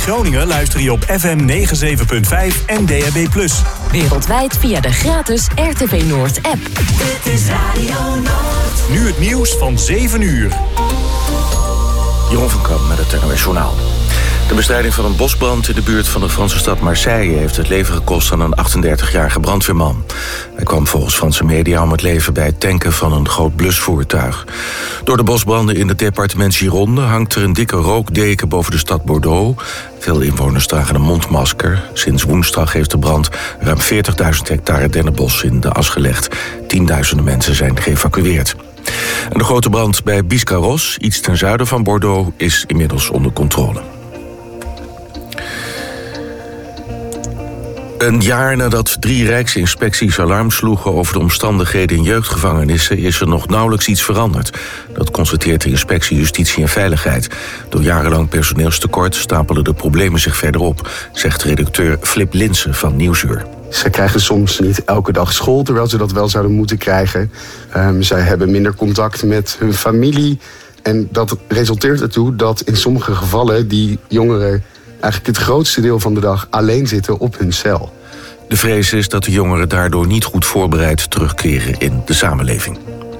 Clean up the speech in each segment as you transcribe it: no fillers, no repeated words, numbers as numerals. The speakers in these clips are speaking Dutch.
Groningen luister je op FM 97.5 en DAB+. Wereldwijd via de gratis RTV Noord app. Dit is Radio Noord. Nu het nieuws van 7 uur. Jeroen van Kamp met het NOS Journaal. De bestrijding van een bosbrand in de buurt van de Franse stad Marseille heeft het leven gekost aan een 38-jarige brandweerman. Hij kwam volgens Franse media om het leven bij het tanken van een groot blusvoertuig. Door de bosbranden in het departement Gironde hangt er een dikke rookdeken boven de stad Bordeaux. Veel inwoners dragen een mondmasker. Sinds woensdag heeft de brand ruim 40.000 hectare dennenbos in de as gelegd. Tienduizenden mensen zijn geëvacueerd. En de grote brand bij Biscarrosse, iets ten zuiden van Bordeaux, is inmiddels onder controle. Een jaar nadat 3 rijksinspecties alarm sloegen over de omstandigheden in jeugdgevangenissen is er nog nauwelijks iets veranderd. Dat constateert de inspectie Justitie en Veiligheid. Door jarenlang personeelstekort stapelen de problemen zich verder op, zegt redacteur Flip Linsen van Nieuwsuur. Ze krijgen soms niet elke dag school, terwijl ze dat wel zouden moeten krijgen. Zij hebben minder contact met hun familie. En dat resulteert ertoe dat in sommige gevallen die jongeren eigenlijk het grootste deel van de dag alleen zitten op hun cel. De vrees is dat de jongeren daardoor niet goed voorbereid terugkeren in de samenleving.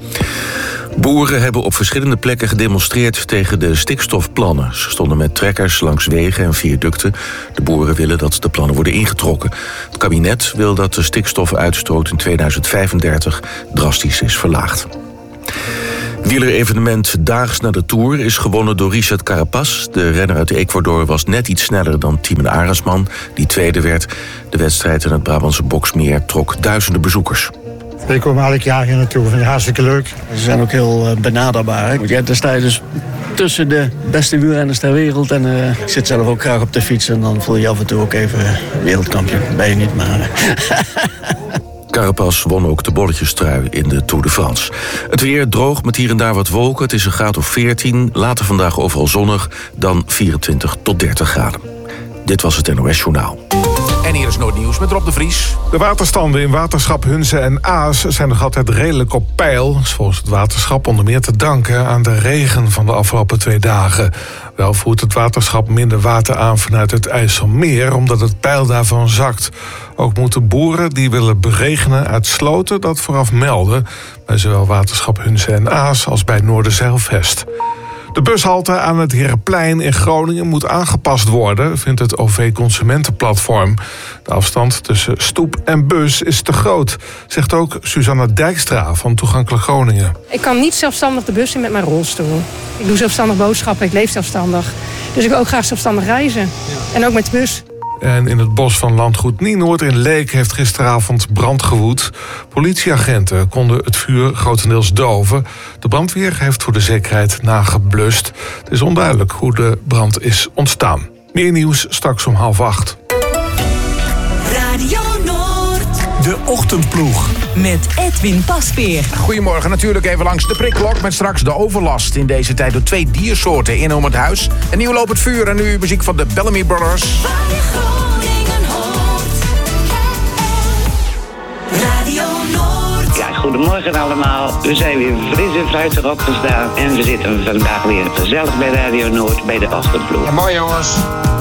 Boeren hebben op verschillende plekken gedemonstreerd tegen de stikstofplannen. Ze stonden met trekkers langs wegen en viaducten. De boeren willen dat de plannen worden ingetrokken. Het kabinet wil dat de stikstofuitstoot in 2035 drastisch is verlaagd. Wielerevenement Daags na de Tour is gewonnen door Richard Carapaz. De renner uit Ecuador was net iets sneller dan Thymen Arensman, die tweede werd. De wedstrijd in het Brabantse Boksmeer trok duizenden bezoekers. Ik kom elk jaar hier naartoe, vind ik hartstikke leuk. Ze zijn ook heel benaderbaar. Ja, dan sta je dus tussen de beste wielrenners ter wereld. En ik zit zelf ook graag op de fiets en dan voel je af en toe ook even wereldkampioen. Ben je niet, maar... Carapaz won ook de bolletjestrui in de Tour de France. Het weer droog met hier en daar wat wolken. Het is een graad of 14. Later vandaag overal zonnig. Dan 24 tot 30 graden. Dit was het NOS Journaal. En hier is Noordnieuws met Rob de Vries. De waterstanden in waterschap Hunze en Aas zijn nog altijd redelijk op peil. Is volgens het waterschap onder meer te danken aan de regen van de afgelopen 2 dagen. Wel voert het waterschap minder water aan vanuit het IJsselmeer, omdat het peil daarvan zakt. Ook moeten boeren die willen beregenen uit sloten dat vooraf melden, bij zowel waterschap Hunze en Aas als bij Noorderzeilvest. De bushalte aan het Herenplein in Groningen moet aangepast worden, vindt het OV-consumentenplatform. De afstand tussen stoep en bus is te groot, zegt ook Susanna Dijkstra van Toegankelijk Groningen. Ik kan niet zelfstandig de bus in met mijn rolstoel. Ik doe zelfstandig boodschappen, ik leef zelfstandig. Dus ik wil ook graag zelfstandig reizen. Ja. En ook met de bus. En in het bos van Landgoed Nienoord in Leek heeft gisteravond brand gewoed. Politieagenten konden het vuur grotendeels doven. De brandweer heeft voor de zekerheid nageblust. Het is onduidelijk hoe de brand is ontstaan. Meer nieuws straks om 7:30. Radio Noord. De Ochtendploeg. Met Edwin Pasveer. Goedemorgen, natuurlijk even langs de prikklok met straks de overlast in deze tijd door 2 diersoorten in om het huis. En nieuw loopt het vuur en nu muziek van de Bellamy Brothers. Waar je Groningen hoort. Radio Noord. Ja, goedemorgen allemaal. We zijn weer fris en fruitig opgestaan. En we zitten vandaag weer gezellig bij Radio Noord bij de Ochtendploeg. Ja, mooi jongens.